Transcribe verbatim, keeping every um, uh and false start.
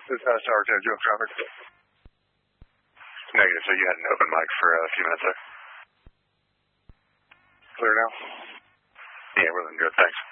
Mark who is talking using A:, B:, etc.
A: This is uh, Tower ten, Joe traffic. Negative, so you had an open mic for a few minutes there. Clear now? Yeah, we're looking good, thanks.